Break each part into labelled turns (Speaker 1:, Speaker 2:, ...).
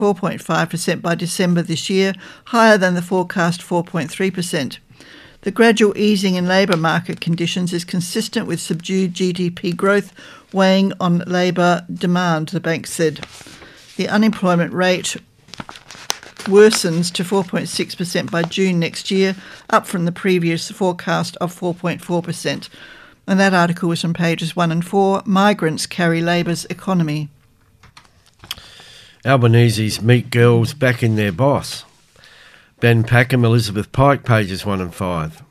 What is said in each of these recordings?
Speaker 1: 4.5% by December this year, higher than the forecast 4.3%. The gradual easing in labour market conditions is consistent with subdued GDP growth weighing on labour demand, the bank said. The unemployment rate worsens to 4.6% by June next year, up from the previous forecast of 4.4%. And that article was on pages 1 and 4. Migrants carry Labor's economy.
Speaker 2: Albanese's meet girls back in their boss. Ben Packham, Elizabeth Pike, pages 1 and 5.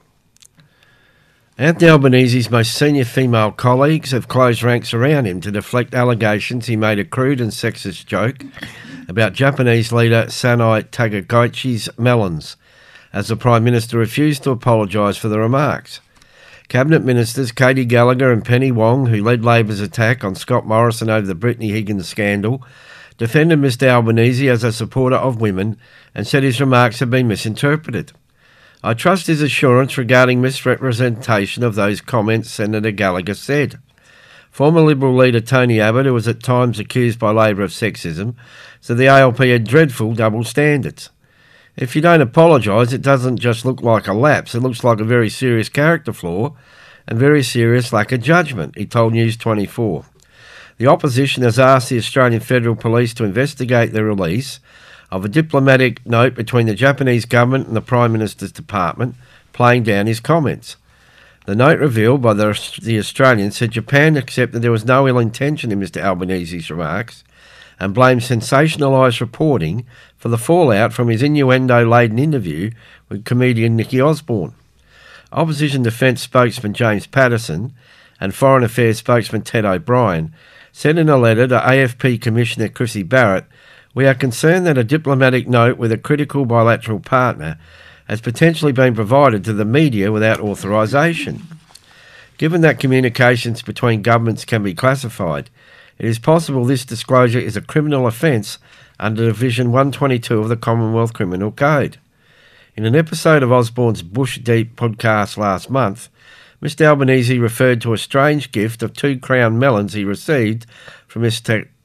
Speaker 2: Anthony Albanese's most senior female colleagues have closed ranks around him to deflect allegations he made a crude and sexist joke about Japanese leader Sanai Takaichi's melons, as the Prime Minister refused to apologise for the remarks. Cabinet Ministers Katie Gallagher and Penny Wong, who led Labor's attack on Scott Morrison over the Brittany Higgins scandal, defended Mr Albanese as a supporter of women and said his remarks had been misinterpreted. I trust his assurance regarding misrepresentation of those comments, Senator Gallagher said. Former Liberal leader Tony Abbott, who was at times accused by Labor of sexism, said the ALP had dreadful double standards. If you don't apologise, it doesn't just look like a lapse, it looks like a very serious character flaw and very serious lack of judgment, he told News 24. The opposition has asked the Australian Federal Police to investigate the release of a diplomatic note between the Japanese government and the Prime Minister's department, playing down his comments. The note revealed by the Australian said Japan accepted there was no ill intention in Mr Albanese's remarks and blamed sensationalised reporting for the fallout from his innuendo-laden interview with comedian Nicky Osborne. Opposition Defence spokesman James Patterson and Foreign Affairs spokesman Ted O'Brien said in a letter to AFP Commissioner Chrissy Barrett, "We are concerned that a diplomatic note with a critical bilateral partner has potentially been provided to the media without authorisation. Given that communications between governments can be classified, it is possible this disclosure is a criminal offence under Division 122 of the Commonwealth Criminal Code." In an episode of Osborne's Bush Deep podcast last month, Mr Albanese referred to a strange gift of 2 crown melons he received from Miss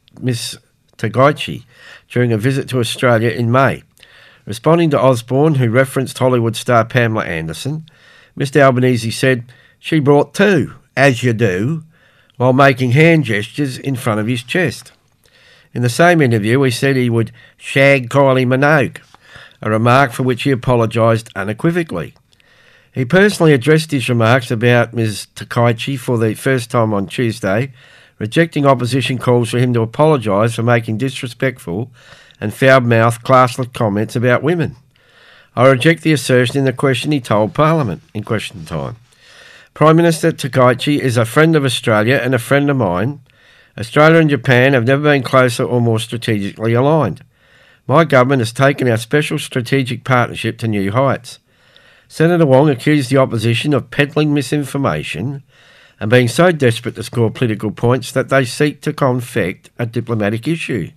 Speaker 2: Takaichi during a visit to Australia in May. Responding to Osborne, who referenced Hollywood star Pamela Anderson, Mr Albanese said, "She brought 2, as you do," while making hand gestures in front of his chest. In the same interview, he said he would shag Kylie Minogue, a remark for which he apologised unequivocally. He personally addressed his remarks about Ms Takaichi for the first time on Tuesday, rejecting opposition calls for him to apologise for making disrespectful and foul-mouthed classless comments about women. "I reject the assertion in the question," he told Parliament in question time. "Prime Minister Takaichi is a friend of Australia and a friend of mine. Australia and Japan have never been closer or more strategically aligned. My government has taken our special strategic partnership to new heights." Senator Wong accused the opposition of peddling misinformation and being so desperate to score political points that they seek to confect a diplomatic issue.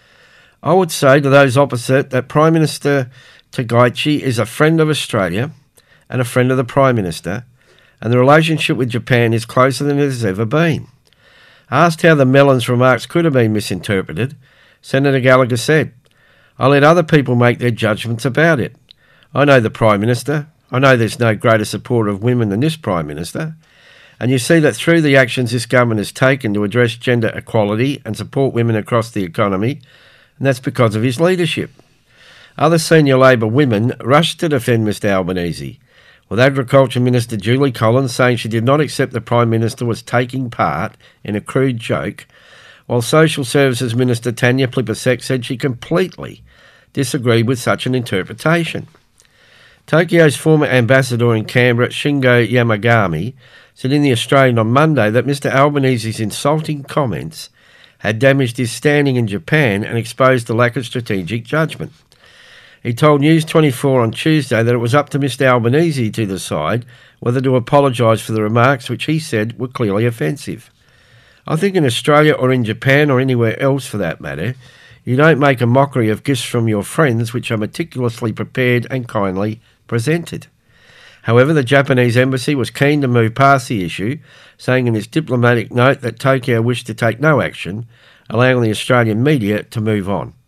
Speaker 2: I would say to those opposite that Prime Minister Takaichi is a friend of Australia and a friend of the Prime Minister, and the relationship with Japan is closer than it has ever been. Asked how the melons remarks could have been misinterpreted, Senator Gallagher said, "I let other people make their judgments about it. I know the Prime Minister. I know there's no greater supporter of women than this Prime Minister. And you see that through the actions this government has taken to address gender equality and support women across the economy, and that's because of his leadership." Other senior Labor women rushed to defend Mr Albanese, with Agriculture Minister Julie Collins saying she did not accept the Prime Minister was taking part in a crude joke, while Social Services Minister Tanya Plibersek said she completely disagreed with such an interpretation. Tokyo's former ambassador in Canberra, Shingo Yamagami, said in The Australian on Monday that Mr Albanese's insulting comments had damaged his standing in Japan and exposed a lack of strategic judgment. He told News 24 on Tuesday that it was up to Mr Albanese to decide whether to apologise for the remarks which he said were clearly offensive. "I think in Australia or in Japan or anywhere else for that matter, you don't make a mockery of gifts from your friends which are meticulously prepared and kindly presented." However, the Japanese embassy was keen to move past the issue, saying in its diplomatic note that Tokyo wished to take no action, allowing the Australian media to move on.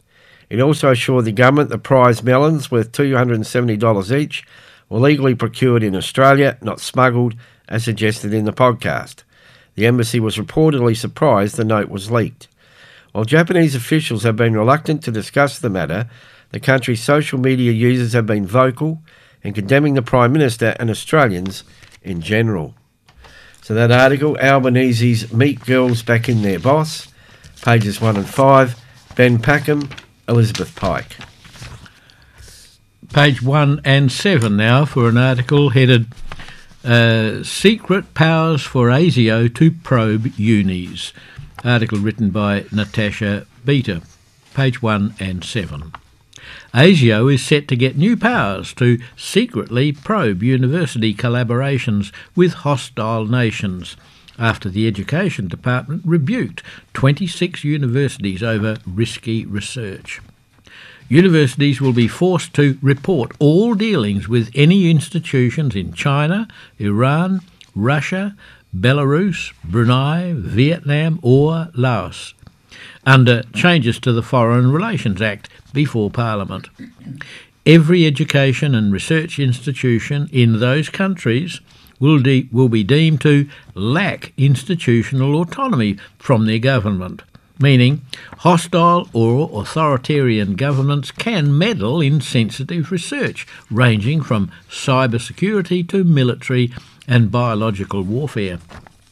Speaker 2: It also assured the government the prize melons worth $270 each were legally procured in Australia, not smuggled, as suggested in the podcast. The embassy was reportedly surprised the note was leaked. While Japanese officials have been reluctant to discuss the matter, the country's social media users have been vocal in condemning the Prime Minister and Australians in general. So that article, Albanese's Meet Girls Back in Their Boss, pages 1 and 5, Ben Packham, Elizabeth Pike.
Speaker 3: Page 1 and 7 now for an article headed Secret Powers for ASIO to Probe Unis. Article written by Natasha Beta. Page 1 and 7. ASIO is set to get new powers to secretly probe university collaborations with hostile nations after the Education Department rebuked 26 universities over risky research. Universities will be forced to report all dealings with any institutions in China, Iran, Russia, Belarus, Brunei, Vietnam or Laos under changes to the Foreign Relations Act before Parliament. Every education and research institution in those countries will be deemed to lack institutional autonomy from their government, meaning hostile or authoritarian governments can meddle in sensitive research ranging from cybersecurity to military and biological warfare.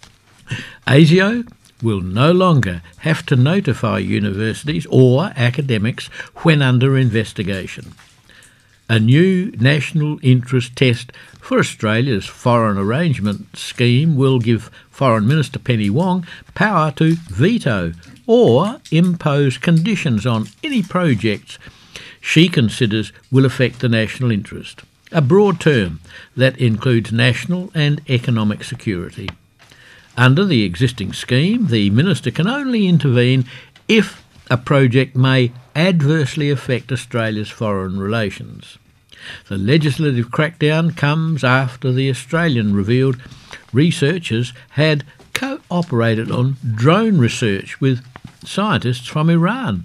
Speaker 3: ASIO will no longer have to notify universities or academics when under investigation. A new national interest test for Australia's foreign arrangement scheme will give Foreign Minister Penny Wong power to veto or impose conditions on any projects she considers will affect the national interest, a broad term that includes national and economic security. Under the existing scheme, the Minister can only intervene if a project may adversely affect Australia's foreign relations. The legislative crackdown comes after the Australian revealed researchers had cooperated on drone research with scientists from Iran.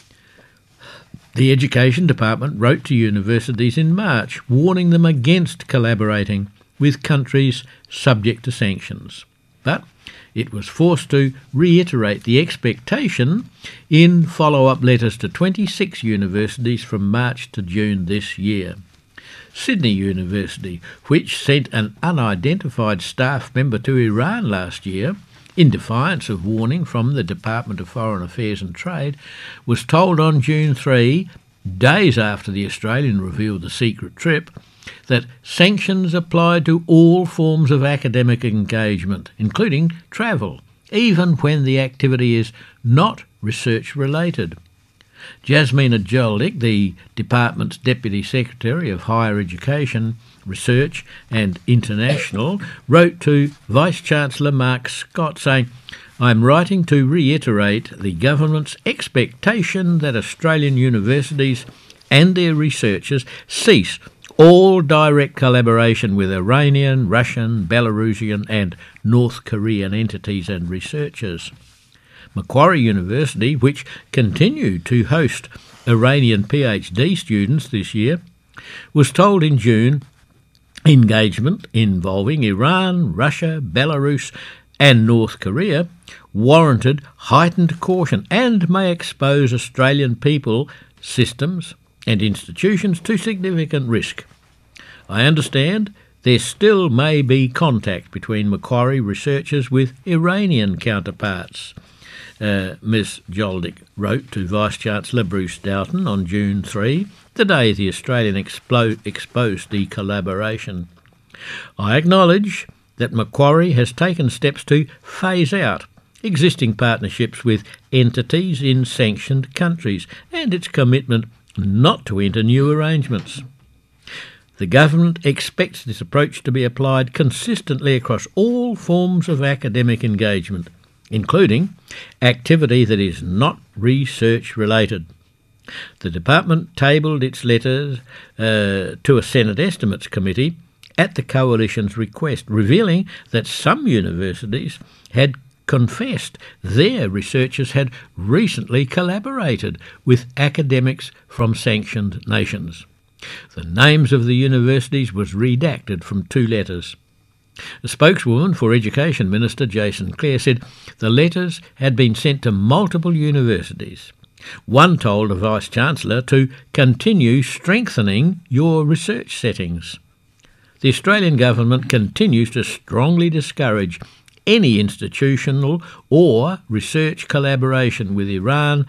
Speaker 3: The Education Department wrote to universities in March, warning them against collaborating with countries subject to sanctions. But it was forced to reiterate the expectation in follow-up letters to 26 universities from March to June this year. Sydney University, which sent an unidentified staff member to Iran last year, in defiance of warning from the Department of Foreign Affairs and Trade, was told on June 3, days after the Australian revealed the secret trip, that sanctions apply to all forms of academic engagement, including travel, even when the activity is not research-related. Jasmina Joldick, the Department's Deputy Secretary of Higher Education, Research and International, wrote to Vice-Chancellor Mark Scott saying, "I'm writing to reiterate the government's expectation that Australian universities and their researchers cease all direct collaboration with Iranian, Russian, Belarusian and North Korean entities and researchers." Macquarie University, which continued to host Iranian PhD students this year, was told in June engagement involving Iran, Russia, Belarus and North Korea warranted heightened caution and may expose Australian people, systems and institutions to significant risk. I understand there still may be contact between Macquarie researchers with Iranian counterparts, Ms Joldick wrote to Vice-Chancellor Bruce Doughton on June 3, the day the Australian exposed the collaboration. I acknowledge that Macquarie has taken steps to phase out existing partnerships with entities in sanctioned countries and its commitment not to enter new arrangements. The government expects this approach to be applied consistently across all forms of academic engagement, including activity that is not research-related. The department tabled its letters to a Senate Estimates Committee at the Coalition's request, revealing that some universities had confessed their researchers had recently collaborated with academics from sanctioned nations. The names of the universities was redacted from 2 letters. A spokeswoman for Education Minister Jason Clare said the letters had been sent to multiple universities. One told a Vice-Chancellor to continue strengthening your research settings. The Australian Government continues to strongly discourage any institutional or research collaboration with Iran,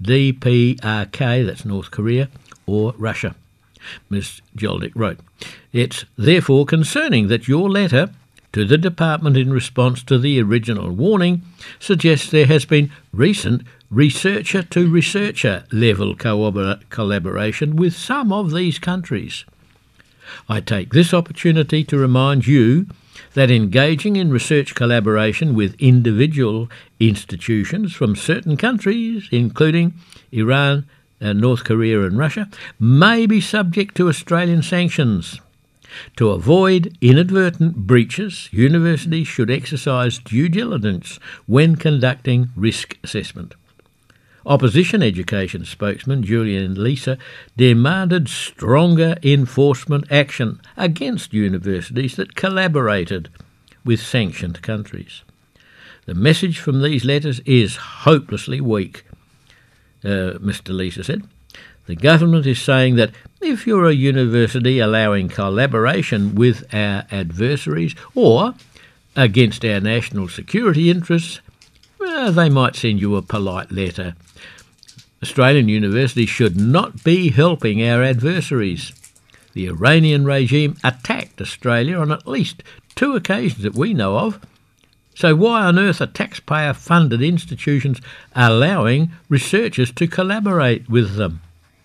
Speaker 3: DPRK, that's North Korea, or Russia. Ms Joldick wrote, "It's therefore concerning that your letter to the Department in response to the original warning suggests there has been recent researcher-to-researcher level collaboration with some of these countries. I take this opportunity to remind you that engaging in research collaboration with individual institutions from certain countries, including Iran, North Korea and Russia, may be subject to Australian sanctions. To avoid inadvertent breaches, universities should exercise due diligence when conducting risk assessment." Opposition education spokesman Julian Leeser demanded stronger enforcement action against universities that collaborated with sanctioned countries. "The message from these letters is hopelessly weak," Mr Leeser said. "The government is saying that if you're a university allowing collaboration with our adversaries or against our national security interests, they might send you a polite letter. Australian universities should not be helping our adversaries. The Iranian regime attacked Australia on at least 2 occasions that we know of. So why on earth are taxpayer-funded institutions allowing researchers to collaborate with them?"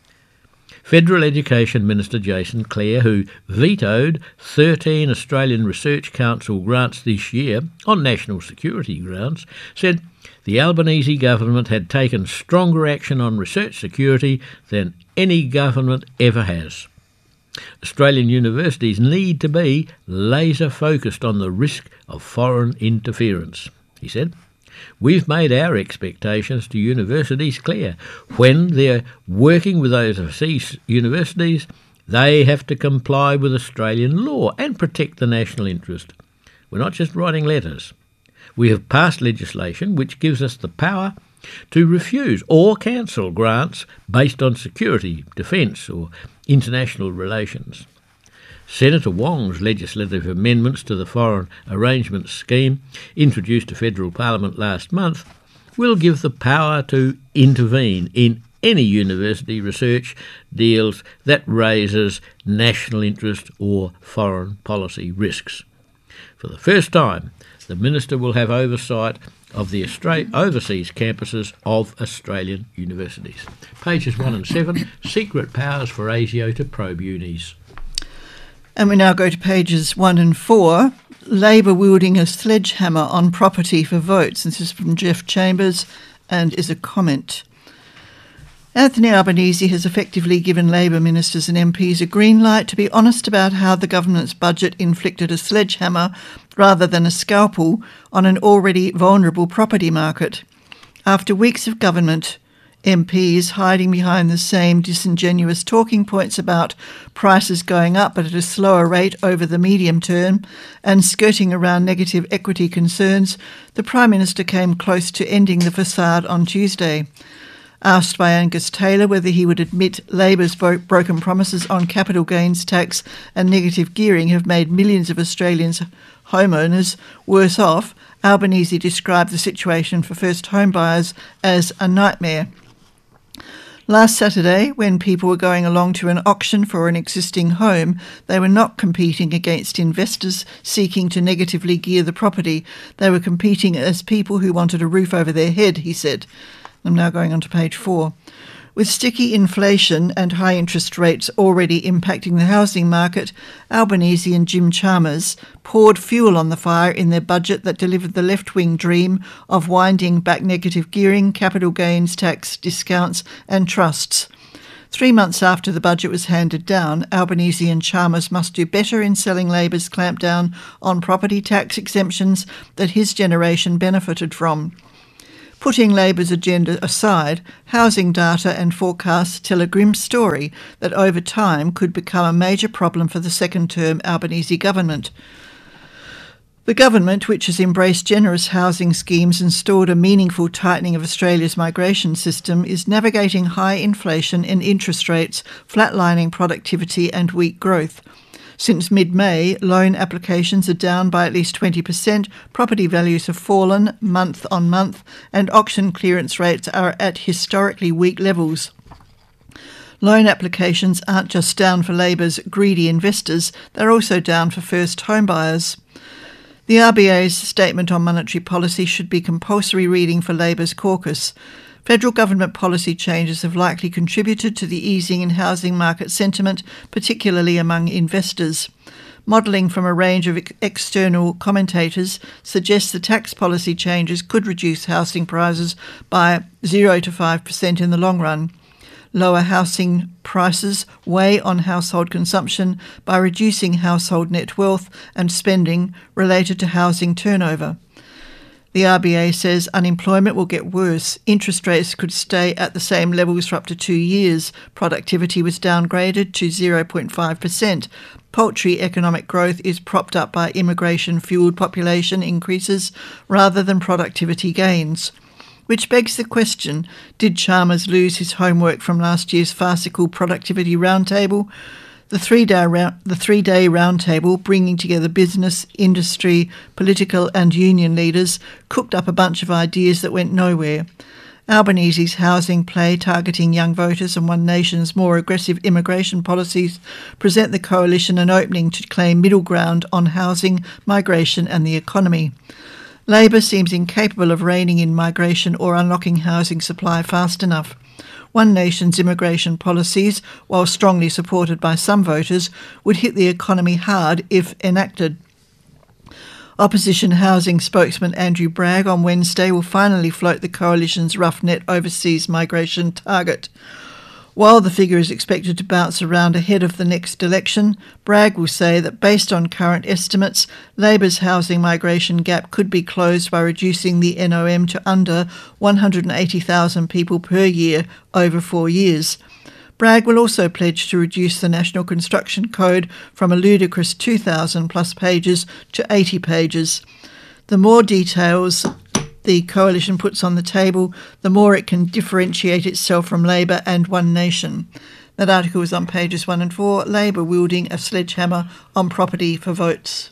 Speaker 3: Federal Education Minister Jason Clare, who vetoed 13 Australian Research Council grants this year on national security grounds, said the Albanese government had taken stronger action on research security than any government ever has. Australian universities need to be laser-focused on the risk of foreign interference, he said. "We've made our expectations to universities clear. When they're working with overseas universities, they have to comply with Australian law and protect the national interest. We're not just writing letters. We have passed legislation which gives us the power to refuse or cancel grants based on security, defence or international relations." Senator Wong's legislative amendments to the Foreign Arrangements Scheme, introduced to Federal Parliament last month, will give the power to intervene in any university research deals that raises national interest or foreign policy risks. For the first time, the Minister will have oversight of the overseas campuses of Australian universities. Pages 1 and 7, Secret Powers for ASIO to Probe Unis.
Speaker 1: And we now go to pages 1 and 4. Labor wielding a sledgehammer on property for votes. This is from Jeff Chambers and is a comment. Anthony Albanese has effectively given Labor ministers and MPs a green light to be honest about how the government's budget inflicted a sledgehammer rather than a scalpel on an already vulnerable property market. After weeks of government MPs hiding behind the same disingenuous talking points about prices going up but at a slower rate over the medium term and skirting around negative equity concerns, the Prime Minister came close to ending the facade on Tuesday. Asked by Angus Taylor whether he would admit Labor's broken promises on capital gains tax and negative gearing have made millions of Australians homeowners worse off, Albanese described the situation for first home buyers as a nightmare. Last Saturday, when people were going along to an auction for an existing home, they were not competing against investors seeking to negatively gear the property. They were competing as people who wanted a roof over their head, he said. I'm now going on to page 4. With sticky inflation and high interest rates already impacting the housing market, Albanese and Jim Chalmers poured fuel on the fire in their budget that delivered the left-wing dream of winding back negative gearing, capital gains tax discounts and trusts. 3 months after the budget was handed down, Albanese and Chalmers must do better in selling Labor's clampdown on property tax exemptions that his generation benefited from. Putting Labor's agenda aside, housing data and forecasts tell a grim story that over time could become a major problem for the second-term Albanese government. The government, which has embraced generous housing schemes and stored a meaningful tightening of Australia's migration system, is navigating high inflation and interest rates, flatlining productivity and weak growth. Since mid-May, loan applications are down by at least 20%, property values have fallen month on month, and auction clearance rates are at historically weak levels. Loan applications aren't just down for Labor's greedy investors, they're also down for first home buyers. The RBA's statement on monetary policy should be compulsory reading for Labor's caucus. Federal government policy changes have likely contributed to the easing in housing market sentiment, particularly among investors. Modelling from a range of external commentators suggests the tax policy changes could reduce housing prices by 0 to 5% in the long run. Lower housing prices weigh on household consumption by reducing household net wealth and spending related to housing turnover. The RBA says unemployment will get worse. Interest rates could stay at the same levels for up to 2 years. Productivity was downgraded to 0.5%. Paltry economic growth is propped up by immigration-fuelled population increases rather than productivity gains. Which begs the question, did Chalmers lose his homework from last year's farcical productivity roundtable? The three-day roundtable, bringing together business, industry, political and union leaders, cooked up a bunch of ideas that went nowhere. Albanese's housing play targeting young voters and One Nation's more aggressive immigration policies present the coalition an opening to claim middle ground on housing, migration and the economy. Labor seems incapable of reining in migration or unlocking housing supply fast enough. One Nation's immigration policies, while strongly supported by some voters, would hit the economy hard if enacted. Opposition housing spokesman Andrew Bragg on Wednesday will finally float the coalition's rough net overseas migration target. While the figure is expected to bounce around ahead of the next election, Bragg will say that based on current estimates, Labor's housing migration gap could be closed by reducing the NOM to under 180,000 people per year over 4 years. Bragg will also pledge to reduce the National Construction Code from a ludicrous 2,000 plus pages to 80 pages. The more details the coalition puts on the table, the more it can differentiate itself from Labor and One Nation. That article is on pages 1 and 4, Labor wielding a sledgehammer on property for votes.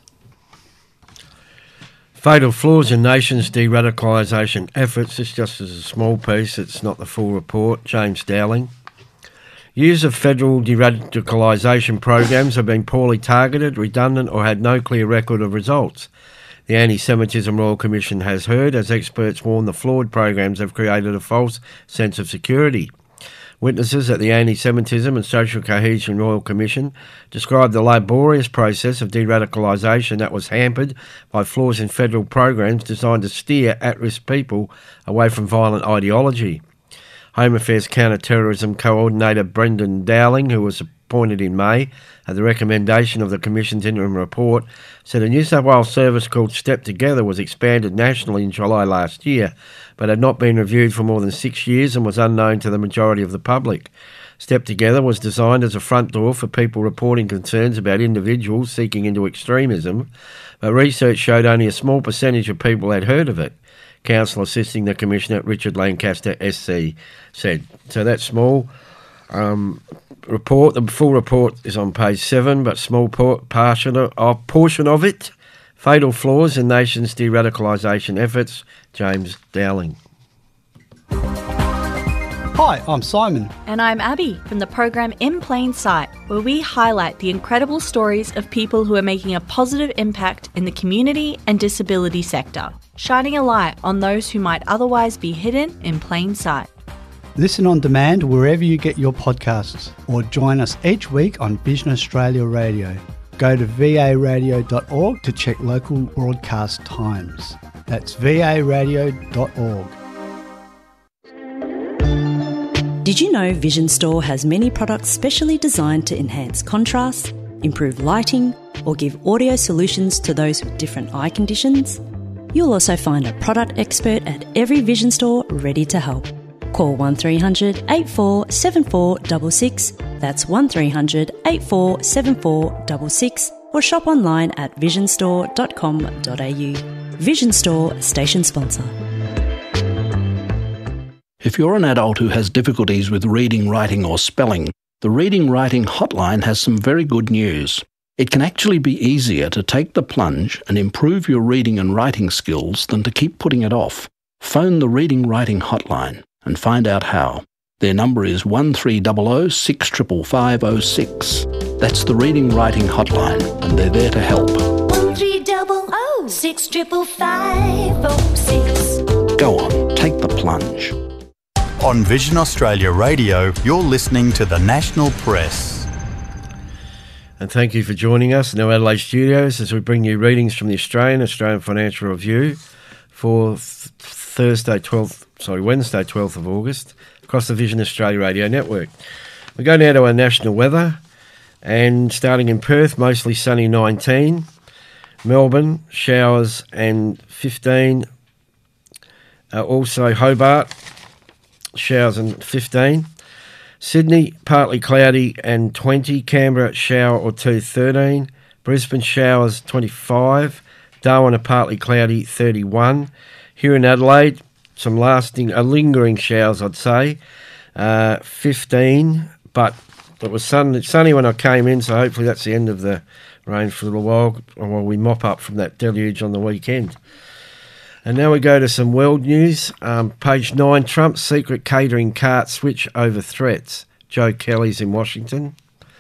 Speaker 2: Fatal flaws in nation's de-radicalisation efforts. This just is a small piece, it's not the full report. James Dowling. Years of federal de-radicalisation programs have been poorly targeted, redundant or had no clear record of results. The Anti-Semitism Royal Commission has heard, as experts warn the flawed programs have created a false sense of security. Witnesses at the Anti-Semitism and Social Cohesion Royal Commission described the laborious process of de-radicalisation that was hampered by flaws in federal programs designed to steer at-risk people away from violent ideology. Home Affairs Counter-Terrorism Coordinator Brendan Dowling, who was appointed in May at the recommendation of the Commission's interim report, said a New South Wales service called Step Together was expanded nationally in July last year, but had not been reviewed for more than 6 years and was unknown to the majority of the public. Step Together was designed as a front door for people reporting concerns about individuals seeking into extremism, but research showed only a small percentage of people had heard of it. Counsel assisting the Commissioner, Richard Lancaster, SC, said. So that small report, the full report is on page 7, but small portion of it, fatal flaws in nation's de-radicalisation efforts, James Dowling.
Speaker 4: Hi, I'm Simon.
Speaker 5: And I'm Abby from the program In Plain Sight, where we highlight the incredible stories of people who are making a positive impact in the community and disability sector, shining a light on those who might otherwise be hidden in plain sight.
Speaker 4: Listen on demand wherever you get your podcasts, or join us each week on Vision Australia Radio. Go to varadio.org to check local broadcast times. That's varadio.org.
Speaker 6: Did you know Vision Store has many products specially designed to enhance contrast, improve lighting, or give audio solutions to those with different eye conditions? You'll also find a product expert at every Vision Store ready to help. Call 1300 84 7466, that's 1300 84 7466, or shop online at visionstore.com.au. Vision Store, station sponsor.
Speaker 7: If you're an adult who has difficulties with reading, writing or spelling, the Reading Writing Hotline has some very good news. It can actually be easier to take the plunge and improve your reading and writing skills than to keep putting it off. Phone the Reading Writing Hotline and find out how. Their number is 1300 65506. That's the Reading Writing Hotline, and they're there to help.
Speaker 8: 1300 65506.
Speaker 7: Go on, take the plunge.
Speaker 9: On Vision Australia Radio, you're listening to the National Press.
Speaker 2: And thank you for joining us in our Adelaide studios as we bring you readings from the Australian Financial Review for Wednesday 12th of August across the Vision Australia Radio Network. We go now to our national weather, and starting in Perth, mostly sunny 19, Melbourne, showers and 15, also Hobart, showers and 15, Sydney, partly cloudy and 20, Canberra, shower or two, 13, Brisbane, showers 25, Darwin, a partly cloudy 31, here in Adelaide, some lingering showers, I'd say, 15, but it was sunny when I came in, so hopefully that's the end of the rain for a little while we mop up from that deluge on the weekend. And now we go to some world news. Page 9, Trump's secret catering cart switch over threats. Joe Kelly's in Washington.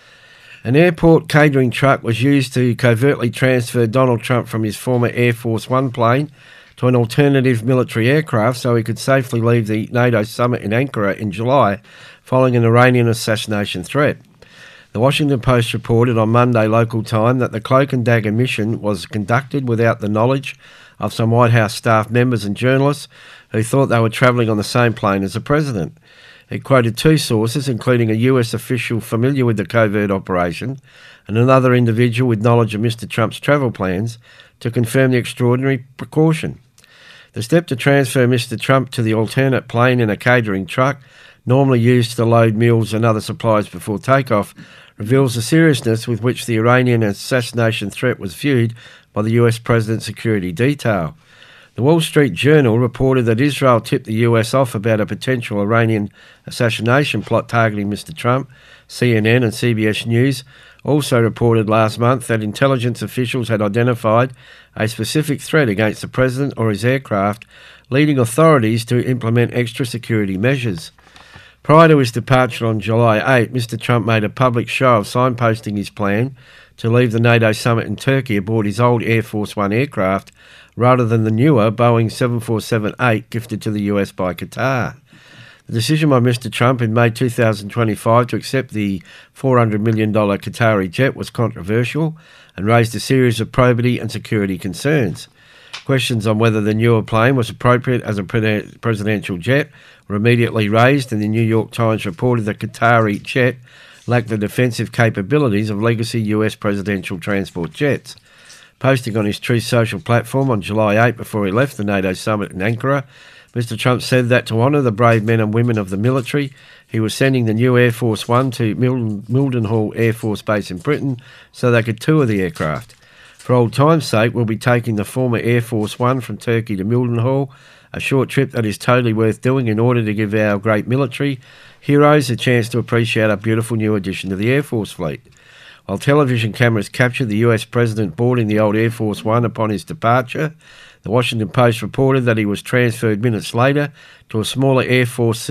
Speaker 2: An airport catering truck was used to covertly transfer Donald Trump from his former Air Force One plane to an alternative military aircraft so he could safely leave the NATO summit in Ankara in July following an Iranian assassination threat. The Washington Post reported on Monday local time that the Cloak and Dagger mission was conducted without the knowledge of some White House staff members and journalists who thought they were travelling on the same plane as the president. It quoted two sources, including a US official familiar with the covert operation and another individual with knowledge of Mr. Trump's travel plans, to confirm the extraordinary precaution. The step to transfer Mr. Trump to the alternate plane in a catering truck, normally used to load meals and other supplies before takeoff, reveals the seriousness with which the Iranian assassination threat was viewed by the US President's security detail. The Wall Street Journal reported that Israel tipped the US off about a potential Iranian assassination plot targeting Mr. Trump. CNN and CBS News also reported last month that intelligence officials had identified a specific threat against the president or his aircraft, leading authorities to implement extra security measures. Prior to his departure on July 8, Mr. Trump made a public show of signposting his plan to leave the NATO summit in Turkey aboard his old Air Force One aircraft rather than the newer Boeing 747-8 gifted to the US by Qatar. The decision by Mr. Trump in May 2025 to accept the $400 million Qatari jet was controversial and raised a series of probity and security concerns. Questions on whether the newer plane was appropriate as a presidential jet were immediately raised, and the New York Times reported the Qatari jet lacked the defensive capabilities of legacy US presidential transport jets. Posting on his Truth Social platform on July 8 before he left the NATO summit in Ankara, Mr. Trump said that to honour the brave men and women of the military, he was sending the new Air Force One to Mildenhall Air Force Base in Britain so they could tour the aircraft. For old time's sake, we'll be taking the former Air Force One from Turkey to Mildenhall, a short trip that is totally worth doing in order to give our great military heroes a chance to appreciate our beautiful new addition to the Air Force fleet. While television cameras captured the US president boarding the old Air Force One upon his departure, the Washington Post reported that he was transferred minutes later to a smaller Air Force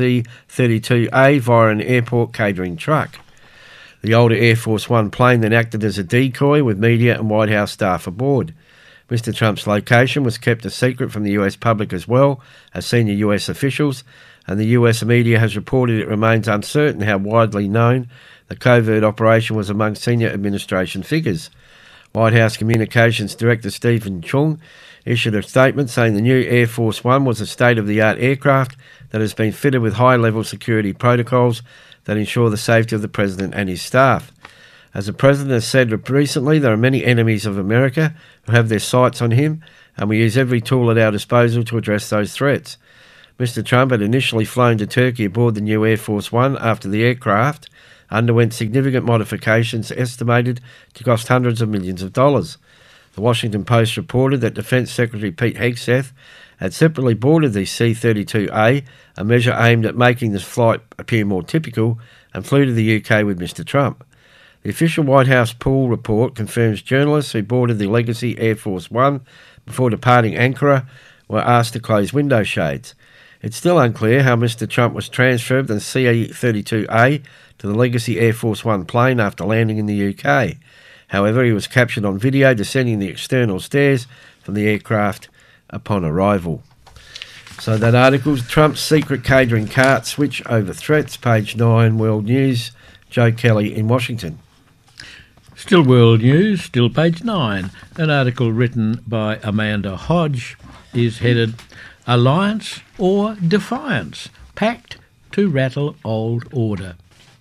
Speaker 2: C-32A via an airport catering truck. The older Air Force One plane then acted as a decoy with media and White House staff aboard. Mr. Trump's location was kept a secret from the US public as well as senior US officials, and the US media has reported it remains uncertain how widely known the covert operation was among senior administration figures. White House Communications Director Stephen Chung issued a statement saying the new Air Force One was a state-of-the-art aircraft that has been fitted with high-level security protocols that ensure the safety of the President and his staff. As the President has said recently, there are many enemies of America who have their sights on him, and we use every tool at our disposal to address those threats. Mr. Trump had initially flown to Turkey aboard the new Air Force One after the aircraft underwent significant modifications estimated to cost hundreds of millions of dollars. The Washington Post reported that Defence Secretary Pete Hegseth had separately boarded the C-32A, a measure aimed at making this flight appear more typical, and flew to the UK with Mr. Trump. The official White House pool report confirms journalists who boarded the Legacy Air Force One before departing Ankara were asked to close window shades. It's still unclear how Mr. Trump was transferred from the C-32A to the Legacy Air Force One plane after landing in the UK. However, he was captured on video descending the external stairs from the aircraft upon arrival. So that article, Trump's secret catering cart switch over threats, page 9, World News, Joe Kelly in Washington.
Speaker 3: Still World News, still page 9. An article written by Amanda Hodge is headed Alliance or Defiance? Pact to rattle old order.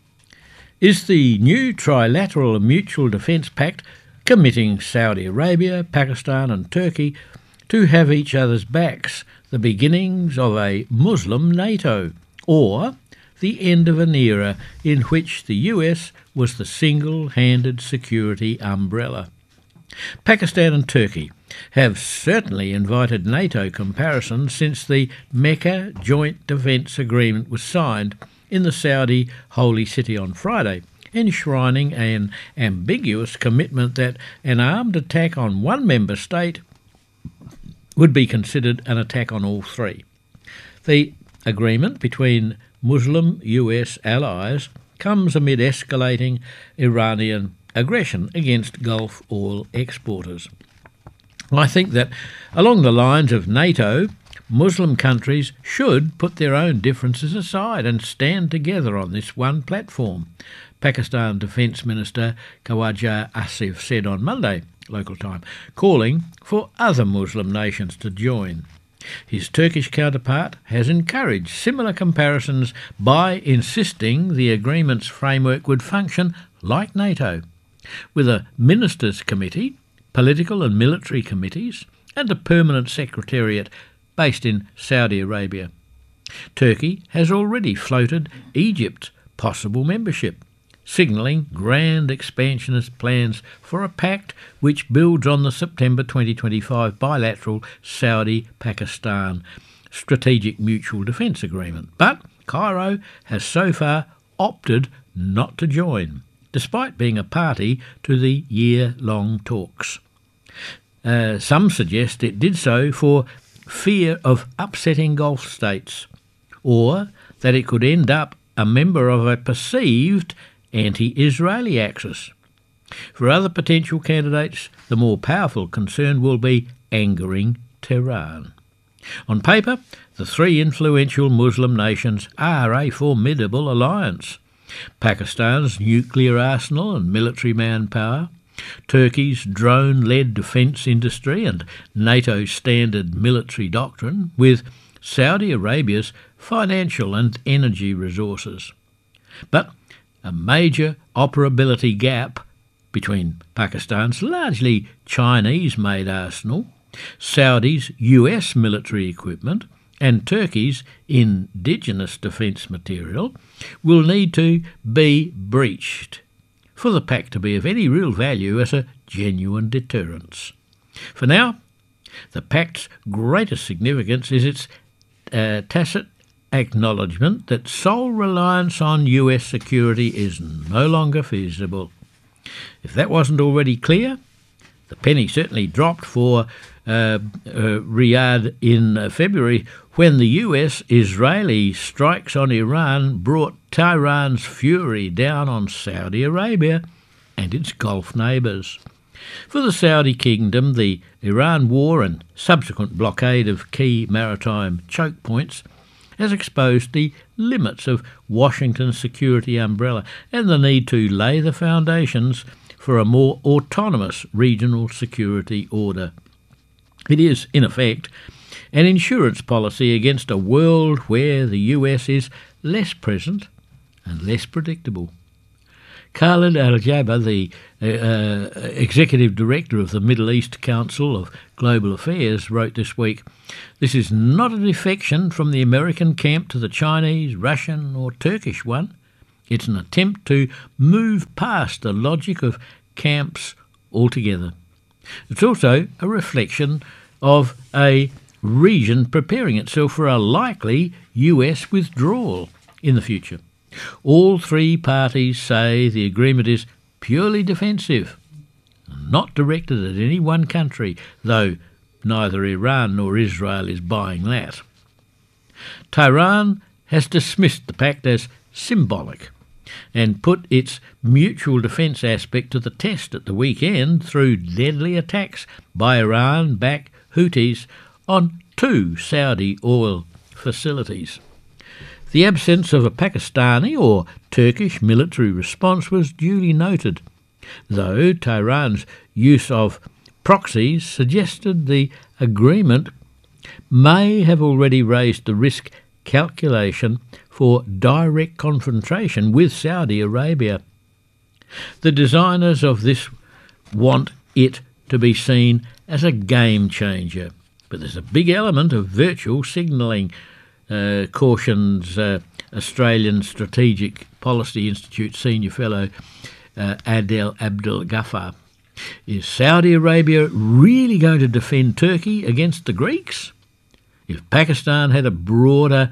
Speaker 3: Is the new Trilateral Mutual Defence Pact committing Saudi Arabia, Pakistan and Turkey to have each other's backs the beginnings of a Muslim NATO, or the end of an era in which the US was the single-handed security umbrella? Pakistan and Turkey have certainly invited NATO comparison since the Mecca Joint Defence Agreement was signed in the Saudi Holy City on Friday, enshrining an ambiguous commitment that an armed attack on one member state would be considered an attack on all three. The agreement between Muslim US allies comes amid escalating Iranian aggression against Gulf oil exporters. I think that along the lines of NATO, Muslim countries should put their own differences aside and stand together on this one platform, Pakistan Defence Minister Khawaja Asif said on Monday, local time, calling for other Muslim nations to join. His Turkish counterpart has encouraged similar comparisons by insisting the agreement's framework would function like NATO, with a ministers' committee, political and military committees, and a permanent secretariat based in Saudi Arabia. Turkey has already floated Egypt's possible membership, signalling grand expansionist plans for a pact which builds on the September 2025 bilateral Saudi-Pakistan Strategic Mutual Defence Agreement. But Cairo has so far opted not to join, despite being a party to the year-long talks. Some suggest it did so for fear of upsetting Gulf states, or that it could end up a member of a perceived anti-Israeli axis. For other potential candidates, the more powerful concern will be angering Tehran. On paper, the three influential Muslim nations are a formidable alliance. Pakistan's nuclear arsenal and military manpower, Turkey's drone-led defence industry and NATO's standard military doctrine, with Saudi Arabia's financial and energy resources. But a major operability gap between Pakistan's largely Chinese-made arsenal, Saudi's US military equipment and Turkey's indigenous defence material will need to be breached for the pact to be of any real value as a genuine deterrence. For now, the pact's greatest significance is its tacit acknowledgement that sole reliance on US security is no longer feasible. If that wasn't already clear, the penny certainly dropped for Riyadh in February when the US-Israeli strikes on Iran brought Tehran's fury down on Saudi Arabia and its Gulf neighbours. For the Saudi kingdom, the Iran war and subsequent blockade of key maritime choke points has exposed the limits of Washington's security umbrella and the need to lay the foundations for a more autonomous regional security order. It is, in effect, an insurance policy against a world where the US is less present and less predictable. Khalid Al-Jaber, the Executive Director of the Middle East Council of Global Affairs, wrote this week, "This is not a defection from the American camp to the Chinese, Russian or Turkish one. It's an attempt to move past the logic of camps altogether. It's also a reflection of a region preparing itself for a likely US withdrawal in the future. All three parties say the agreement is purely defensive, not directed at any one country, though neither Iran nor Israel is buying that. Tehran has dismissed the pact as symbolic and put its mutual defence aspect to the test at the weekend through deadly attacks by Iran-backed Houthis on 2 Saudi oil facilities. The absence of a Pakistani or Turkish military response was duly noted, though Tehran's use of proxies suggested the agreement may have already raised the risk calculation for direct confrontation with Saudi Arabia. The designers of this want it to be seen as a game changer, but there's a big element of virtual signalling, cautions Australian Strategic Policy Institute Senior Fellow Adel Abdel Ghaffar. Is Saudi Arabia really going to defend Turkey against the Greeks? If Pakistan has a broader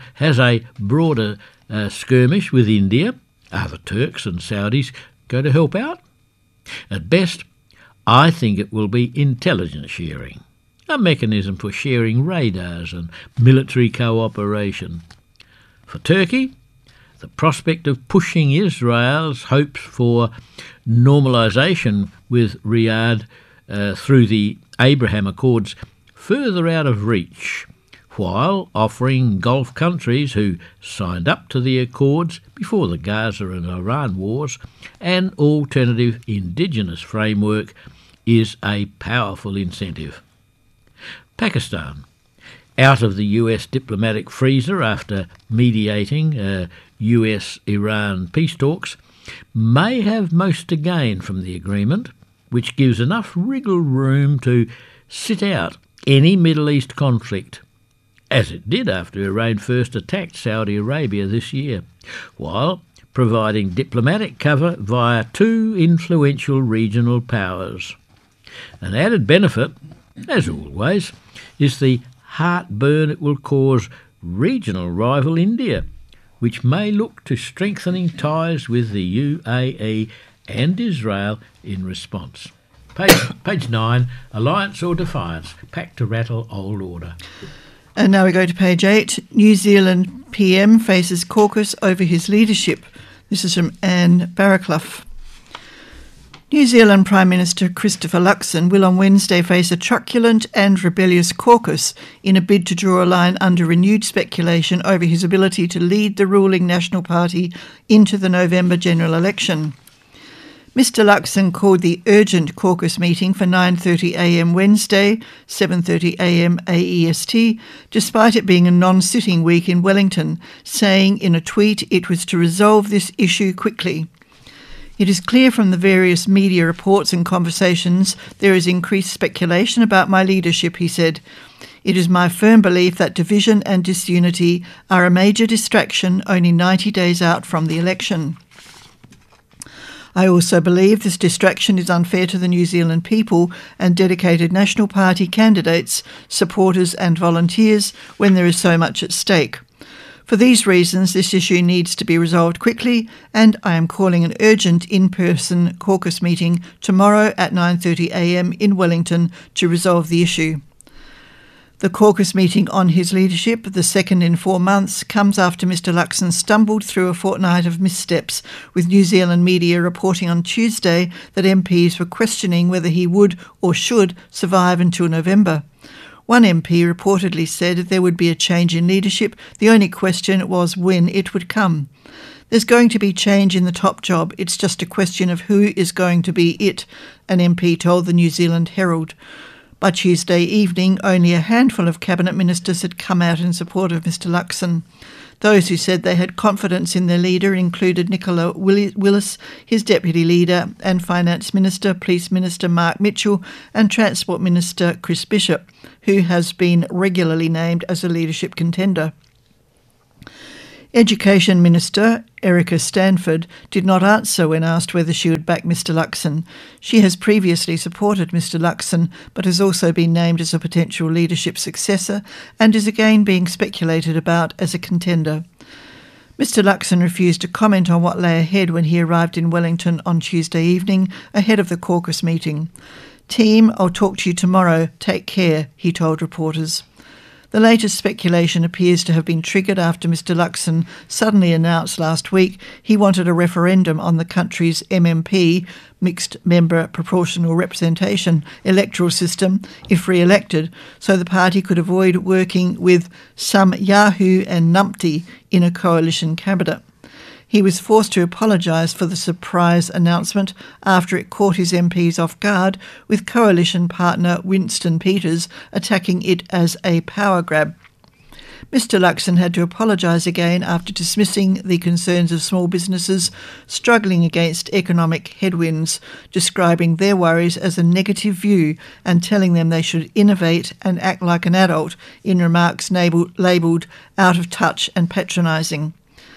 Speaker 3: skirmish with India, are the Turks and Saudis going to help out? At best, I think it will be intelligence sharing, a mechanism for sharing radars and military cooperation. For Turkey, the prospect of pushing Israel's hopes for normalisation with Riyadh through the Abraham Accords further out of reach, while offering Gulf countries who signed up to the Accords before the Gaza and Iran wars an alternative indigenous framework, is a powerful incentive. Pakistan, out of the US diplomatic freezer after mediating US-Iran peace talks, may have most to gain from the agreement, which gives enough wriggle room to sit out any Middle East conflict, as it did after Iran first attacked Saudi Arabia this year, while providing diplomatic cover via 2 influential regional powers. An added benefit, as always, is the heartburn it will cause regional rival India, which may look to strengthening ties with the UAE and Israel in response. Page 9, Alliance or Defiance, Pact to Rattle Old Order.
Speaker 1: And now we go to page 8. New Zealand PM faces caucus over his leadership. This is from Anne Barraclough. New Zealand Prime Minister Christopher Luxon will on Wednesday face a truculent and rebellious caucus in a bid to draw a line under renewed speculation over his ability to lead the ruling National Party into the November general election. Mr Luxon called the urgent caucus meeting for 9:30am Wednesday, 7:30am AEST, despite it being a non-sitting week in Wellington, saying in a tweet it was to resolve this issue quickly. It is clear from the various media reports and conversations there is increased speculation about my leadership, he said. It is my firm belief that division and disunity are a major distraction only 90 days out from the election. I also believe this distraction is unfair to the New Zealand people and dedicated National Party candidates, supporters and volunteers when there is so much at stake. For these reasons, this issue needs to be resolved quickly, and I am calling an urgent in-person caucus meeting tomorrow at 9:30am in Wellington to resolve the issue. The caucus meeting on his leadership, the second in 4 months, comes after Mr Luxon stumbled through a fortnight of missteps, with New Zealand media reporting on Tuesday that MPs were questioning whether he would or should survive until November. One MP reportedly said there would be a change in leadership. The only question was when it would come. There's going to be change in the top job. It's just a question of who is going to be it, an MP told the New Zealand Herald. By Tuesday evening, only a handful of cabinet ministers had come out in support of Mr Luxon. Those who said they had confidence in their leader included Nicola Willis, his deputy leader, and Finance Minister, Police Minister Mark Mitchell, and Transport Minister Chris Bishop, who has been regularly named as a leadership contender. Education Minister Erica Stanford did not answer when asked whether she would back Mr Luxon. She has previously supported Mr Luxon, but has also been named as a potential leadership successor and is again being speculated about as a contender. Mr Luxon refused to comment on what lay ahead when he arrived in Wellington on Tuesday evening ahead of the caucus meeting. "Team, I'll talk to you tomorrow. Take care," he told reporters. The latest speculation appears to have been triggered after Mr Luxon suddenly announced last week he wanted a referendum on the country's MMP, mixed member proportional representation, electoral system, if re-elected, so the party could avoid working with some Yahoo and Numpty in a coalition cabinet. He was forced to apologise for the surprise announcement after it caught his MPs off guard, with coalition partner Winston Peters attacking it as a power grab. Mr Luxon had to apologise again after dismissing the concerns of small businesses struggling against economic headwinds, describing their worries as a negative view and telling them they should innovate and act like an adult in remarks labelled out of touch and patronising.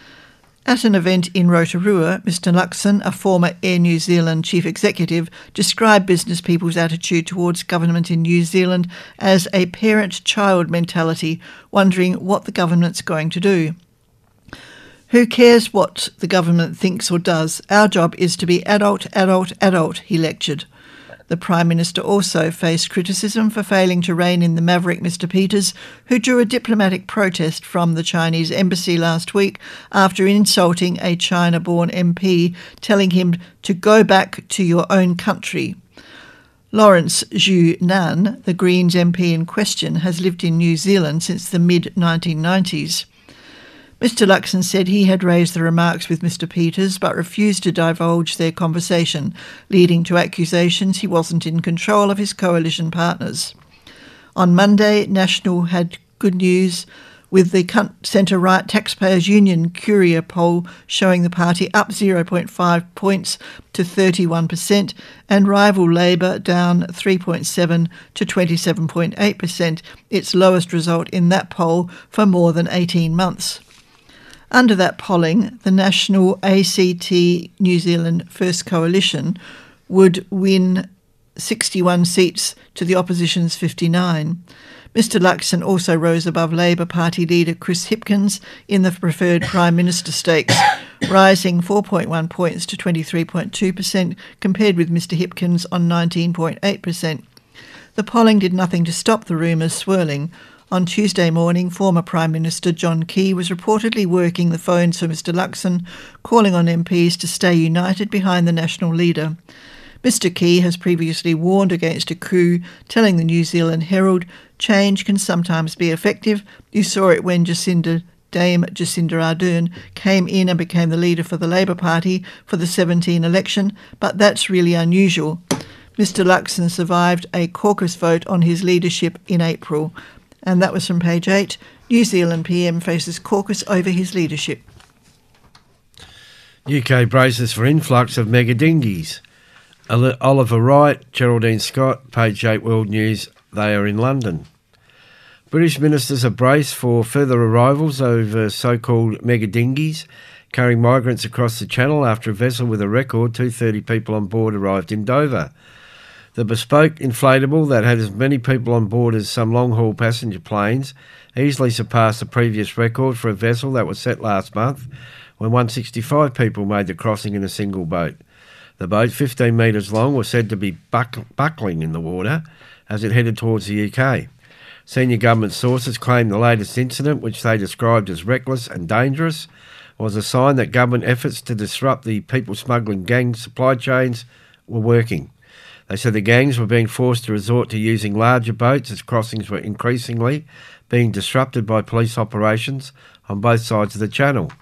Speaker 1: At an event in Rotorua, Mr Luxon, a former Air New Zealand chief executive, described business people's attitude towards government in New Zealand as a parent-child mentality, wondering what the government's going to do. "Who cares what the government thinks or does? Our job is to be adult, adult, adult," he lectured. The Prime Minister also faced criticism for failing to rein in the maverick Mr Peters, who drew a diplomatic protest from the Chinese embassy last week after insulting a China-born MP, telling him to go back to your own country. Lawrence Zhu Nan, the Greens MP in question, has lived in New Zealand since the mid-1990s. Mr Luxon said he had raised the remarks with Mr Peters but refused to divulge their conversation, leading to accusations he wasn't in control of his coalition partners. On Monday, National had good news, with the centre-right Taxpayers Union Curia poll showing the party up 0.5 points to 31% and rival Labor down 3.7 to 27.8%, its lowest result in that poll for more than 18 months. Under that polling, the National ACT New Zealand First Coalition would win 61 seats to the opposition's 59. Mr Luxon also rose above Labor Party leader Chris Hipkins in the preferred Prime Minister stakes, rising 4.1 points to 23.2% compared with Mr Hipkins on 19.8%. The polling did nothing to stop the rumours swirling. On Tuesday morning, former Prime Minister John Key was reportedly working the phones for Mr Luxon, calling on MPs to stay united behind the national leader. Mr Key has previously warned against a coup, telling the New Zealand Herald, "Change can sometimes be effective. You saw it when Dame Jacinda Ardern came in and became the leader for the Labor Party for the 2017 election, but that's really unusual." Mr Luxon survived a caucus vote on his leadership in April. And that was from page 8. New Zealand PM faces caucus over his leadership.
Speaker 2: UK braces for influx of mega dinghies. Oliver Wright, Geraldine Scott, page 8 World News, they are in London. British ministers are braced for further arrivals over so-called mega dinghies carrying migrants across the Channel after a vessel with a record 230 people on board arrived in Dover. The bespoke inflatable that had as many people on board as some long-haul passenger planes easily surpassed the previous record for a vessel that was set last month when 165 people made the crossing in a single boat. The boat, 15 metres long, was said to be buckling in the water as it headed towards the UK. Senior government sources claim the latest incident, which they described as reckless and dangerous, was a sign that government efforts to disrupt the people-smuggling gang supply chains were working. They said the gangs were being forced to resort to using larger boats as crossings were increasingly being disrupted by police operations on both sides of the Channel.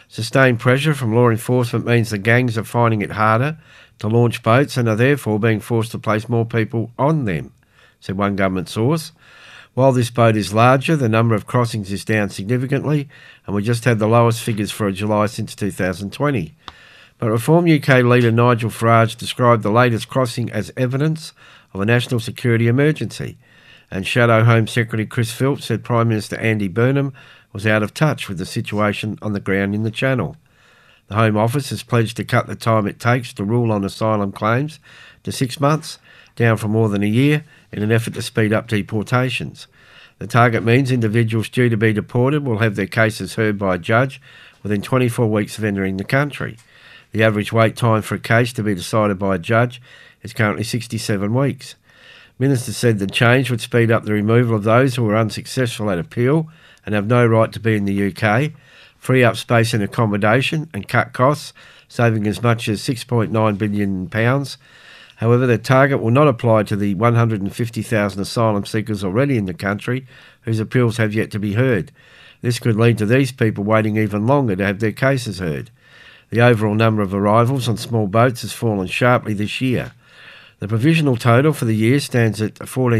Speaker 2: Sustained pressure from law enforcement means the gangs are finding it harder to launch boats and are therefore being forced to place more people on them, said one government source. While this boat is larger, the number of crossings is down significantly, and we just had the lowest figures for July since 2020. But Reform UK leader Nigel Farage described the latest crossing as evidence of a national security emergency, and Shadow Home Secretary Chris Philps said Prime Minister Andy Burnham was out of touch with the situation on the ground in the Channel. The Home Office has pledged to cut the time it takes to rule on asylum claims to 6 months, down from more than a year, in an effort to speed up deportations. The target means individuals due to be deported will have their cases heard by a judge within 24 weeks of entering the country. The average wait time for a case to be decided by a judge is currently 67 weeks. Ministers said the change would speed up the removal of those who are unsuccessful at appeal and have no right to be in the UK, free up space in accommodation and cut costs, saving as much as £6.9 billion. However, the target will not apply to the 150,000 asylum seekers already in the country whose appeals have yet to be heard. This could lead to these people waiting even longer to have their cases heard. The overall number of arrivals on small boats has fallen sharply this year. The provisional total for the year stands at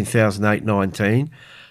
Speaker 2: 14,819,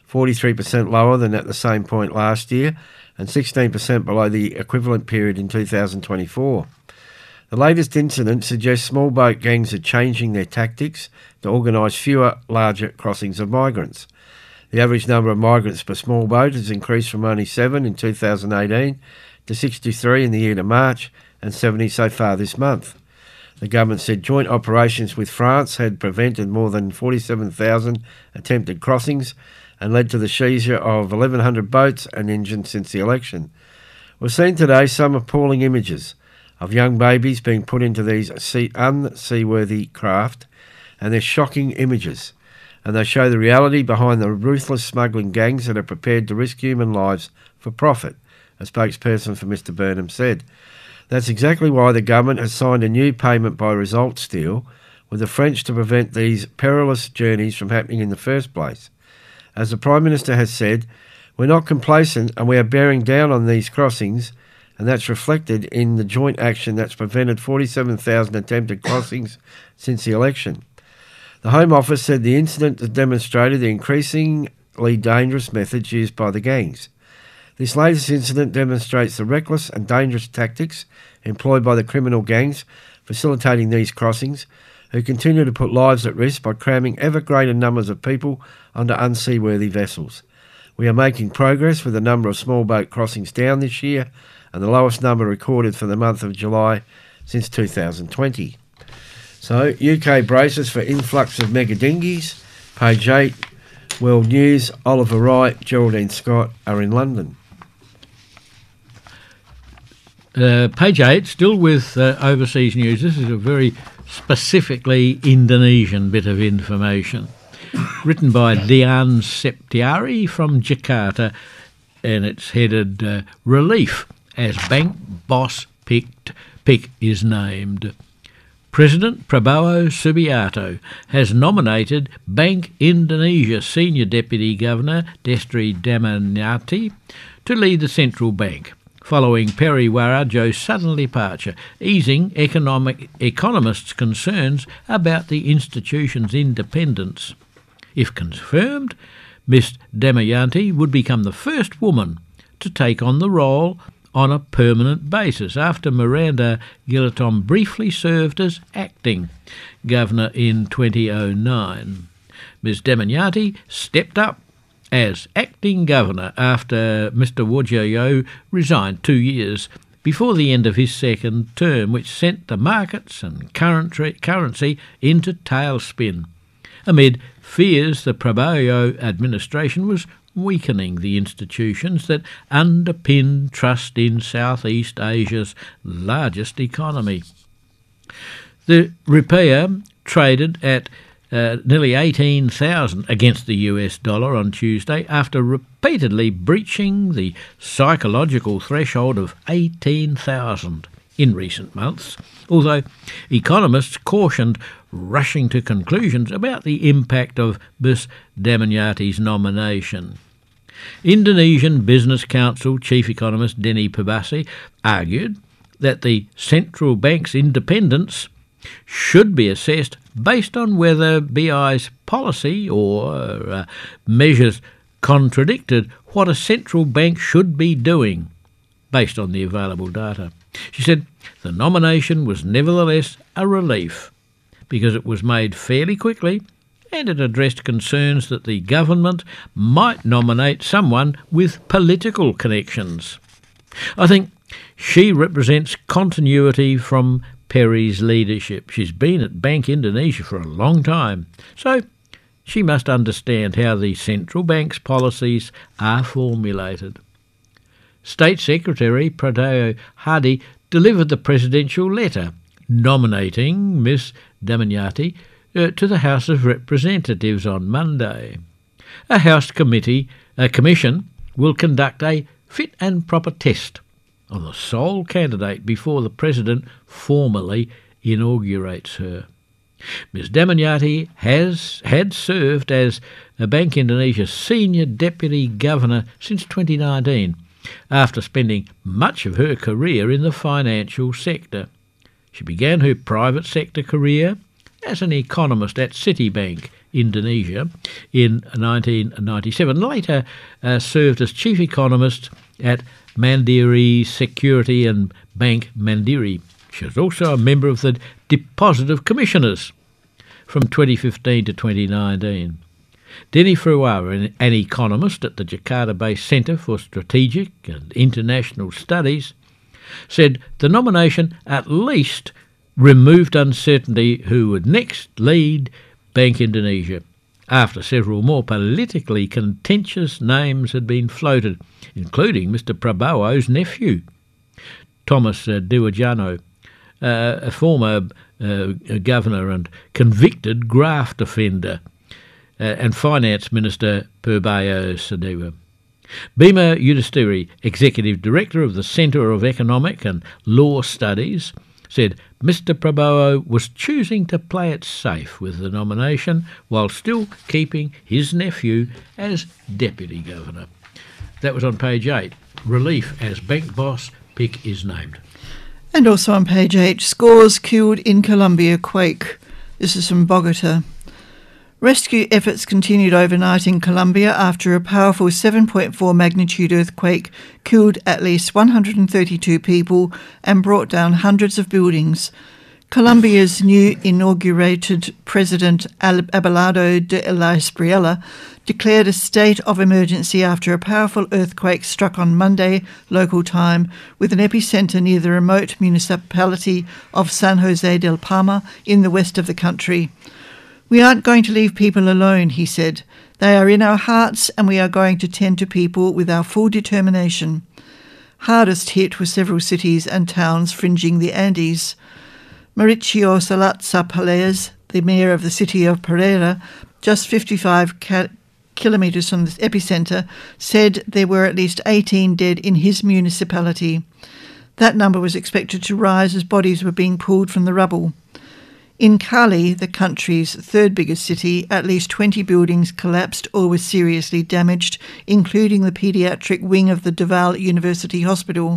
Speaker 2: 43% lower than at the same point last year and 16% below the equivalent period in 2024. The latest incident suggests small boat gangs are changing their tactics to organise fewer, larger crossings of migrants. The average number of migrants per small boat has increased from only 7 in 2018 to 63 in the year to March and 70 so far this month. The government said joint operations with France had prevented more than 47,000 attempted crossings and led to the seizure of 1,100 boats and engines since the election. We've seen today some appalling images of young babies being put into these unseaworthy craft, and they're shocking images, and they show the reality behind the ruthless smuggling gangs that are prepared to risk human lives for profit, a spokesperson for Mr Burnham said. That's exactly why the government has signed a new payment by results deal with the French to prevent these perilous journeys from happening in the first place. As the Prime Minister has said, we're not complacent and we are bearing down on these crossings, and that's reflected in the joint action that's prevented 47,000 attempted crossings since the election. The Home Office said the incident has demonstrated the increasingly dangerous methods used by the gangs. This latest incident demonstrates the reckless and dangerous tactics employed by the criminal gangs facilitating these crossings, who continue to put lives at risk by cramming ever greater numbers of people onto unseaworthy vessels. We are making progress with the number of small boat crossings down this year, and the lowest number recorded for the month of July since 2020. So, UK braces for influx of mega dinghies. Page 8, World News, Oliver Wright, Geraldine Scott are in London.
Speaker 3: Page 8, still with overseas news. This is a very specifically Indonesian bit of information. Written by Dian Septiari from Jakarta, and it's headed Relief as Bank Boss Pick is named. President Prabowo Subianto has nominated Bank Indonesia Senior Deputy Governor Destri Damayanti to lead the central bank, following Perry Warajo's sudden departure, easing economists' concerns about the institution's independence. If confirmed, Ms Damayanti would become the first woman to take on the role on a permanent basis, after Miranda Gillaton briefly served as acting governor in 2009. Ms Damayanti stepped up as acting governor after Mr Widodo resigned 2 years before the end of his second term, which sent the markets and currency into tailspin, amid fears the Prabowo administration was weakening the institutions that underpin trust in Southeast Asia's largest economy. The rupiah traded at nearly 18,000 against the US dollar on Tuesday after repeatedly breaching the psychological threshold of 18,000 in recent months, although economists cautioned rushing to conclusions about the impact of Ms Damayanti's nomination. Indonesian Business Council Chief Economist Denny Perbasi argued that the central bank's independence should be assessed based on whether BI's policy or measures contradicted what a central bank should be doing based on the available data. She said the nomination was nevertheless a relief because it was made fairly quickly and it addressed concerns that the government might nominate someone with political connections. I think she represents continuity from Perry's leadership. She's been at Bank Indonesia for a long time, so she must understand how the central bank's policies are formulated. State Secretary Prasetyo Hadi delivered the presidential letter nominating Ms Damayanti to the House of Representatives on Monday. A House commission will conduct a fit and proper test on the sole candidate before the President formally inaugurates her. Ms Damayanti had served as Bank Indonesia's Senior Deputy Governor since 2019, after spending much of her career in the financial sector. She began her private sector career as an economist at Citibank Indonesia in 1997, later served as chief economist at Mandiri Security and Bank Mandiri. She was also a member of the Deposit of Commissioners from 2015 to 2019. Denny Fruawa, an economist at the Jakarta-based Centre for Strategic and International Studies, said the nomination at least removed uncertainty who would next lead Bank Indonesia, after several more politically contentious names had been floated, including Mr Prabowo's nephew, Thomas Dewijano, a former governor and convicted graft offender, and Finance Minister Purbayo Sadewa. Bima Yudhistiri, Executive Director of the Centre of Economic and Law Studies, said Mr Prabowo was choosing to play it safe with the nomination while still keeping his nephew as Deputy Governor. That was on page 8. Relief as bank boss pick is named.
Speaker 1: And also on page 8, scores killed in Colombia quake. This is from Bogota. Rescue efforts continued overnight in Colombia after a powerful 7.4 magnitude earthquake killed at least 132 people and brought down hundreds of buildings. Colombia's new inaugurated President Abelardo de la Espriella declared a state of emergency after a powerful earthquake struck on Monday local time, with an epicentre near the remote municipality of San Jose del Palma in the west of the country. "We aren't going to leave people alone," he said. "They are in our hearts and we are going to tend to people with our full determination." Hardest hit were several cities and towns fringing the Andes. Mauricio Salatza Palaez, the mayor of the city of Pereira, just 55 kilometres from the epicentre, said there were at least 18 dead in his municipality. That number was expected to rise as bodies were being pulled from the rubble. In Cali, the country's third biggest city, at least 20 buildings collapsed or were seriously damaged, including the paediatric wing of the Deval University Hospital.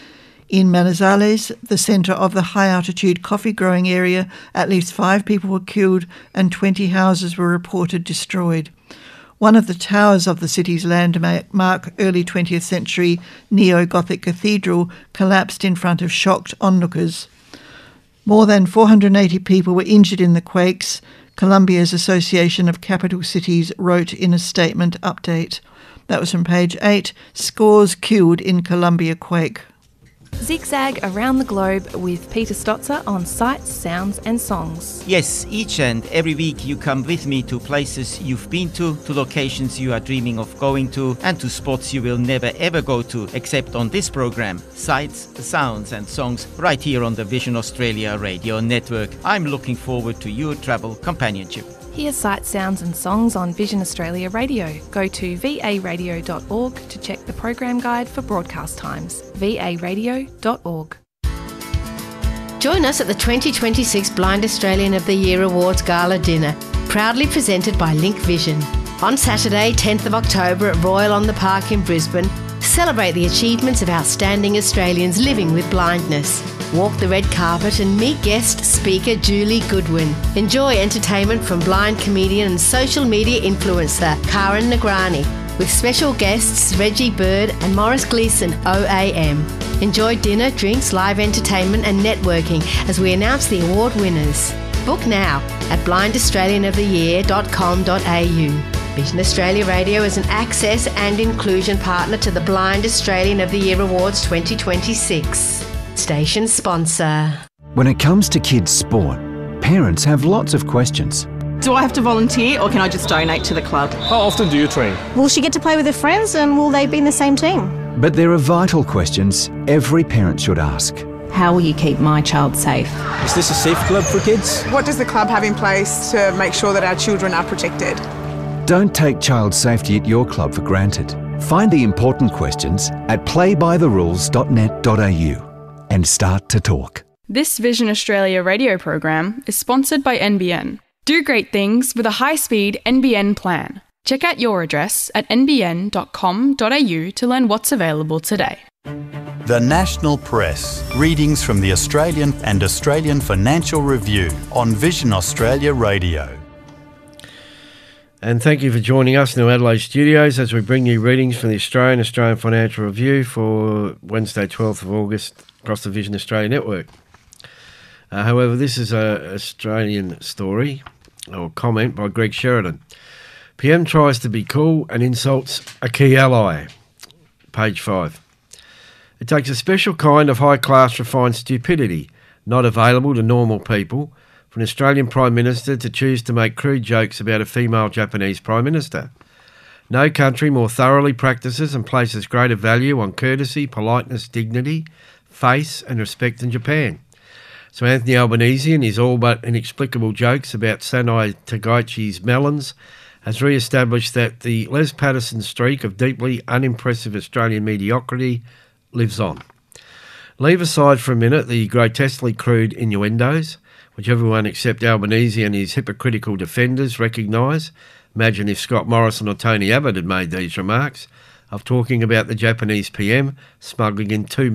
Speaker 1: In Manizales, the centre of the high-altitude coffee-growing area, at least 5 people were killed and 20 houses were reported destroyed. One of the towers of the city's landmark early 20th century neo-Gothic cathedral collapsed in front of shocked onlookers. More than 480 people were injured in the quakes, Colombia's Association of Capital Cities wrote in a statement update. That was from page 8, scores killed in Colombia quake.
Speaker 10: Zigzag around the globe with Peter Stotzer on sights, sounds and songs.
Speaker 11: Yes, each and every week you come with me to places you've been to locations you are dreaming of going to, and to spots you will never ever go to except on this program, Sights, Sounds and Songs, right here on the Vision Australia Radio Network. I'm looking forward to your travel companionship.
Speaker 10: Hear sights, sounds and songs on Vision Australia Radio. Go to varadio.org to check the program guide for broadcast times. varadio.org.
Speaker 8: Join us at the 2026 Blind Australian of the Year Awards Gala Dinner, proudly presented by Link Vision. On Saturday, 10th of October at Royal on the Park in Brisbane, celebrate the achievements of outstanding Australians living with blindness. Walk the red carpet and meet guest speaker Julie Goodwin. Enjoy entertainment from blind comedian and social media influencer Karen Nagrani, with special guests Reggie Bird and Morris Gleeson OAM. Enjoy dinner, drinks, live entertainment and networking as we announce the award winners. Book now at blindaustralianoftheyear.com.au. Vision Australia Radio is an access and inclusion partner to the Blind Australian of the Year Awards 2026. Station sponsor.
Speaker 12: When it comes to kids' sport, parents have lots of questions.
Speaker 13: Do I have to volunteer or can I just donate to the club?
Speaker 14: How often do you train?
Speaker 15: Will she get to play with her friends and will they be in the same team?
Speaker 12: But there are vital questions every parent should ask.
Speaker 16: How will you keep my child safe?
Speaker 14: Is this a safe club for kids?
Speaker 17: What does the club have in place to make sure that our children are protected?
Speaker 12: Don't take child safety at your club for granted. Find the important questions at playbytherules.net.au and start to talk.
Speaker 18: This Vision Australia radio program is sponsored by NBN. Do great things with a high-speed NBN plan. Check out your address at nbn.com.au to learn what's available today.
Speaker 9: The National Press. Readings from the Australian and Australian Financial Review on Vision Australia Radio.
Speaker 2: And thank you for joining us in the Adelaide studios as we bring you readings from the Australian Financial Review for Wednesday 12th of August across the Vision Australia network. However, this is an Australian story or comment by Greg Sheridan. PM tries to be cool and insults a key ally. Page 5. It takes a special kind of high-class refined stupidity, not available to normal people, for an Australian Prime Minister to choose to make crude jokes about a female Japanese Prime Minister. No country more thoroughly practices and places greater value on courtesy, politeness, dignity, face and respect than Japan. So Anthony Albanese and his all but inexplicable jokes about Sanai Takaichi's melons has re-established that the Les Patterson streak of deeply unimpressive Australian mediocrity lives on. Leave aside for a minute the grotesquely crude innuendos, which everyone except Albanese and his hypocritical defenders recognise. Imagine if Scott Morrison or Tony Abbott had made these remarks of talking about the Japanese PM smuggling in 2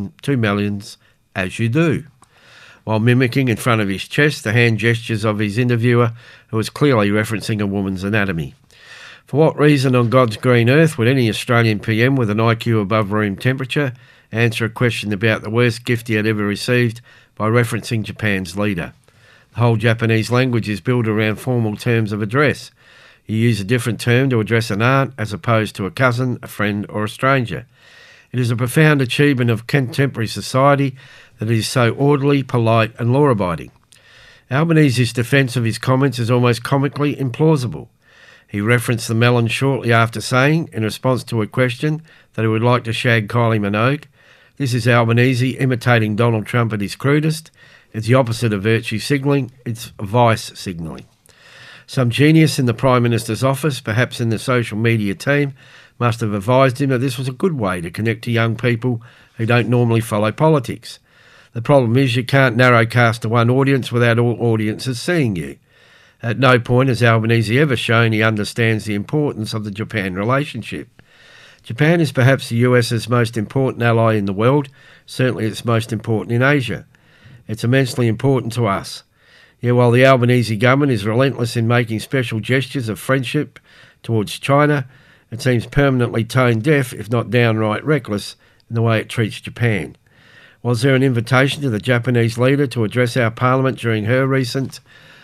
Speaker 2: millions as you do, while mimicking in front of his chest the hand gestures of his interviewer who was clearly referencing a woman's anatomy. For what reason on God's green earth would any Australian PM with an IQ above room temperature answer a question about the worst gift he had ever received by referencing Japan's leader? The whole Japanese language is built around formal terms of address. You use a different term to address an aunt as opposed to a cousin, a friend or a stranger. It is a profound achievement of contemporary society that it is so orderly, polite and law-abiding. Albanese's defence of his comments is almost comically implausible. He referenced the melon shortly after saying, in response to a question, that he would like to shag Kylie Minogue. This is Albanese imitating Donald Trump at his crudest. It's the opposite of virtue signalling, it's vice signalling. Some genius in the Prime Minister's office, perhaps in the social media team, must have advised him that this was a good way to connect to young people who don't normally follow politics. The problem is you can't narrowcast to one audience without all audiences seeing you. At no point has Albanese ever shown he understands the importance of the Japan relationship. Japan is perhaps the US's most important ally in the world, certainly it's most important in Asia. It's immensely important to us. Yet while the Albanese government is relentless in making special gestures of friendship towards China, it seems permanently tone-deaf, if not downright reckless, in the way it treats Japan. Was there an invitation to the Japanese leader to address our parliament during her recent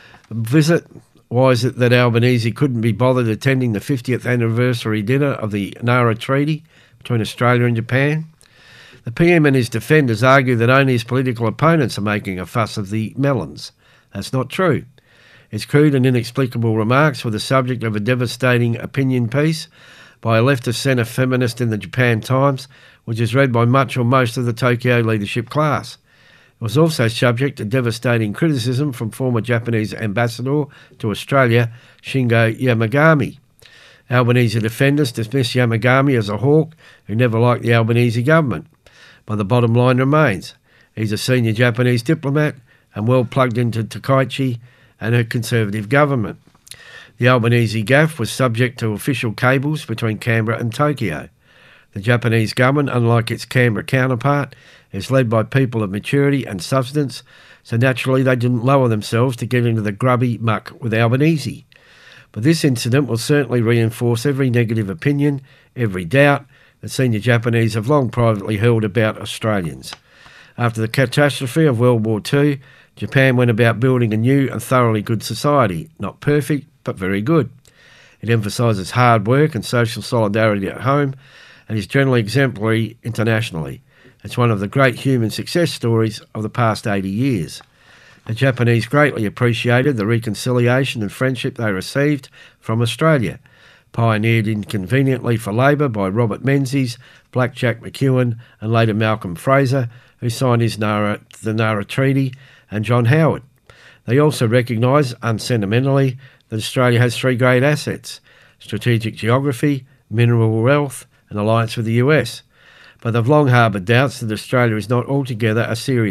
Speaker 2: visit? Why is it that Albanese couldn't be bothered attending the 50th anniversary dinner of the Nara Treaty between Australia and Japan? The PM and his defenders argue that only his political opponents are making a fuss of the melons. That's not true. His crude and inexplicable remarks were the subject of a devastating opinion piece by a left-of-centre feminist in the Japan Times, which is read by much or most of the Tokyo leadership class. It was also subject to devastating criticism from former Japanese ambassador to Australia, Shingo Yamagami. Albanese defenders dismiss Yamagami as a hawk who never liked the Albanese government. But the bottom line remains, he's a senior Japanese diplomat and well plugged into Takaichi and her Conservative government. The Albanese Gaff was subject to official cables between Canberra and Tokyo. The Japanese government, unlike its Canberra counterpart, is led by people of maturity and substance, so naturally they didn't lower themselves to get into the grubby muck with Albanese. But this incident will certainly reinforce every negative opinion, every doubt that senior Japanese have long privately held about Australians. After the catastrophe of World War II, Japan went about building a new and thoroughly good society, not perfect, but very good. It emphasises hard work and social solidarity at home, and is generally exemplary internationally. It's one of the great human success stories of the past 80 years. The Japanese greatly appreciated the reconciliation and friendship they received from Australia, pioneered inconveniently for Labor by Robert Menzies, Blackjack McEwen and later Malcolm Fraser, who signed the Nara Treaty, and John Howard. They also recognise, unsentimentally, that Australia has three great assets: strategic geography, mineral wealth and alliance with the US. But they've long harboured doubts that Australia is not altogether a serious